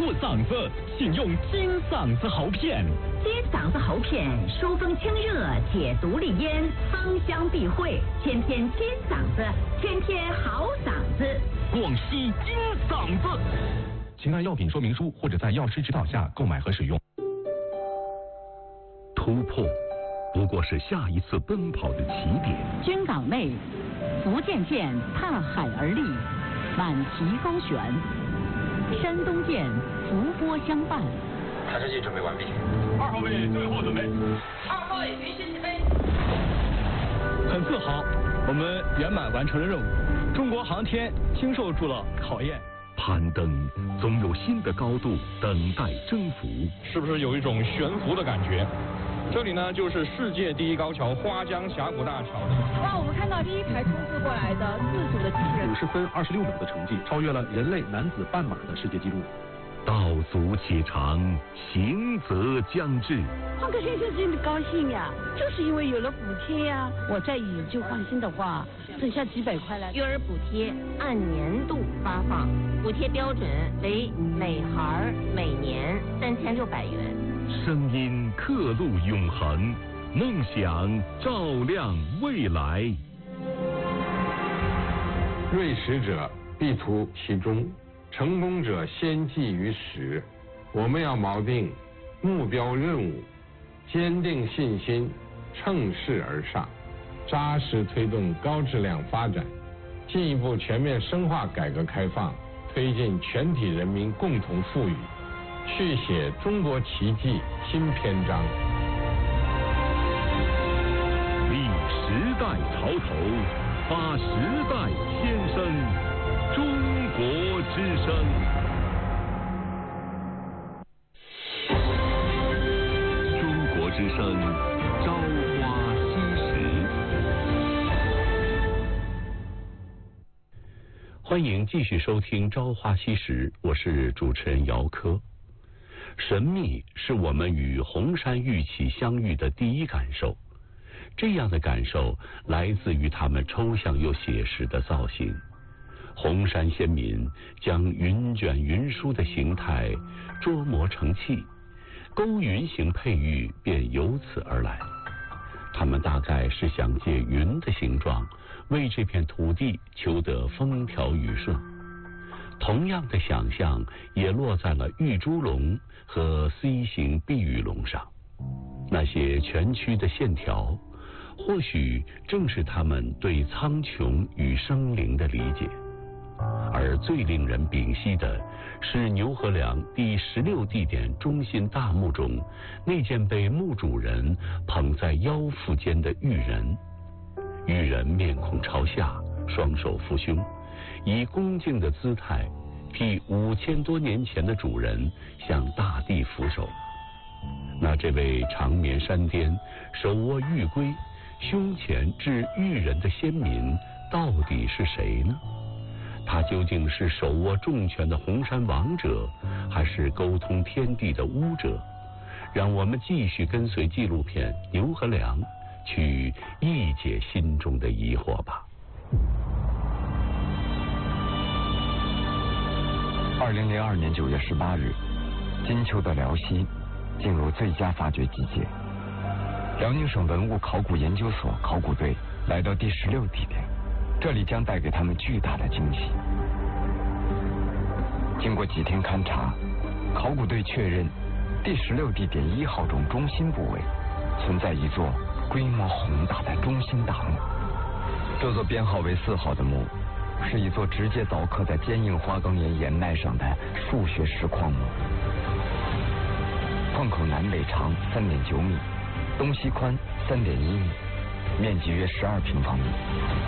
过嗓子，请用金嗓子喉片。 金嗓子喉片疏风清热，解毒利咽，芳香避秽，天天金嗓子，天天好嗓子。 广西金嗓子，请按药品说明书或者在药师指导下购买和使用。 突破不过是下一次奔跑的起点。 军港内，福建舰踏海而立，满旗高悬；山东舰伏波相伴。 查车器准备完毕。 2号位最后准备。 2号位允许起飞。 很自豪，我们圆满完成了任务。中国航天经受住了考验。 攀登总有新的高度等待征服。 是不是有一种悬浮的感觉？这里呢，就是世界第一高桥花江峡谷大桥。 哇，我们看到第一台冲刺过来的自主的机器人 ，50分26秒的成绩，超越了人类男子半马的世界纪录。 道阻且长，行则将至。 换个先生真的高兴呀，就是因为有了补贴呀。我再以就放心的话，省下几百块来。 育儿补贴按年度发放，补贴标准为每孩每年3600元。 声音刻录永恒，梦想照亮未来。 锐识者必图其中，成功者先记于始。我们要锚定目标任务，坚定信心，乘势而上，扎实推动高质量发展，进一步全面深化改革开放，推进全体人民共同富裕，续写中国奇迹新篇章。 立时代潮头，发时代先声，中国之声。中国之声，朝花夕拾。欢迎继续收听《朝花夕拾》，我是主持人姚科。神秘是我们与红山玉器相遇的第一感受，这样的感受来自于它们抽象又写实的造型。红山先民将云卷云舒的形态琢磨成器，勾云形佩玉便由此而来。他们大概是想借云的形状，为这片土地求得风调雨顺。同样的想象也落在了玉猪龙和 C 形碧玉龙上，那些蜷曲的线条，或许正是他们对苍穹与生灵的理解。而最令人屏息的是牛河梁第16地点中心大墓中那件被墓主人捧在腰腹间的玉人。玉人面孔朝下，双手负胸，以恭敬的姿态替5000多年前的主人向大地俯首。那这位长眠山巅，手握玉圭，胸前置玉人的先民到底是谁呢？他究竟是手握重权的红山王者，还是沟通天地的巫者？让我们继续跟随纪录片《牛和梁》去一解心中的疑惑吧。 2002年9月18日，金秋的辽西进入最佳发掘季节。辽宁省文物考古研究所考古队来到第16地点，这里将带给他们巨大的惊喜。经过几天勘察，考古队确认第16地点1号中中心部位存在一座规模宏大的中心大墓。这座编号为4号的墓是一座直接凿刻在坚硬花岗岩岩脉上的数学石矿墓。矿口南北长3.9米，东西宽3.1米，面积约12平方米。